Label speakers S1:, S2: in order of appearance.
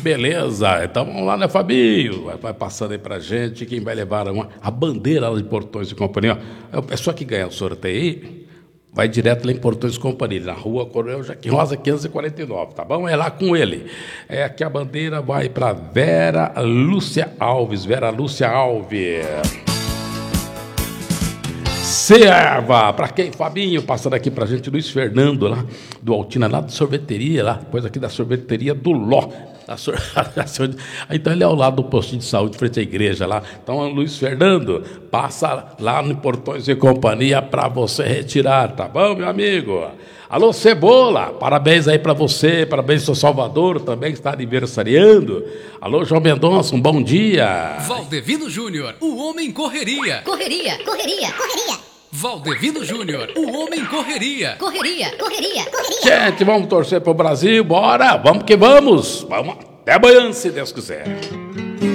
S1: Beleza, então vamos lá, né, Fabinho? Vai passando aí pra gente quem vai levar a bandeira lá de Portões e Companhia. Ó, a pessoa que ganha o sorteio aí vai direto lá em Portões e Companhia, na rua Coronel Joaquim Rosa, 549, tá bom? É lá com ele. É que a bandeira vai pra Vera Lúcia Alves. Vera Lúcia Alves. Serva, pra quem, Fabinho? Passando aqui pra gente, Luiz Fernando, lá do Altina, lá da sorveteria, lá, depois aqui da sorveteria do Ló. Então ele é ao lado do postinho de saúde, frente à igreja lá. Então, Luiz Fernando, passa lá no Portões e Companhia pra você retirar, tá bom, meu amigo? Alô, Cebola, parabéns aí pra você, parabéns ao seu Salvador, também que está aniversariando. Alô, João Mendonça, um bom dia.
S2: Valdevino Júnior, o homem correria.
S3: Correria.
S2: Valdevino Júnior, o homem correria.
S3: Correria.
S1: Gente, vamos torcer pro Brasil, bora, vamos que vamos. Vamos até amanhã, se Deus quiser.